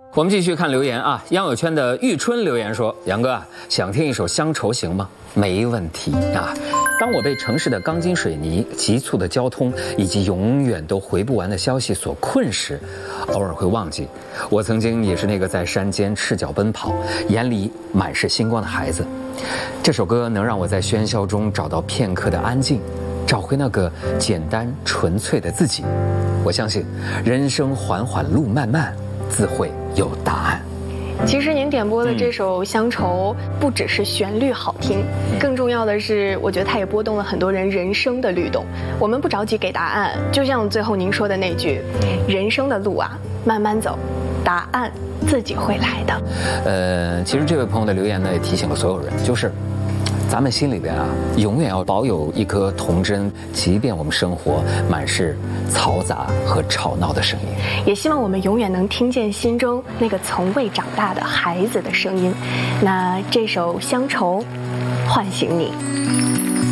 我们继续看留言啊，央友圈的玉春留言说：“杨哥，想听一首《乡愁》行吗？”没问题啊。当我被城市的钢筋水泥、急促的交通以及永远都回不完的消息所困时，偶尔会忘记，我曾经也是那个在山间赤脚奔跑、眼里满是星光的孩子。这首歌能让我在喧嚣中找到片刻的安静，找回那个简单纯粹的自己。我相信，人生缓缓路漫漫，自会有答案。 其实您点播的这首《乡愁》，不只是旋律好听，更重要的是，我觉得它也拨动了很多人人生的律动。我们不着急给答案，就像最后您说的那句：“人生的路啊，慢慢走，答案自己会来的。” 其实这位朋友的留言呢，也提醒了所有人，就是咱们心里边啊，永远要保有一颗童真，即便我们生活满是嘈杂和吵闹的声音。 也希望我们永远能听见心中那个从未长大的孩子的声音。那这首《乡愁》唤醒你。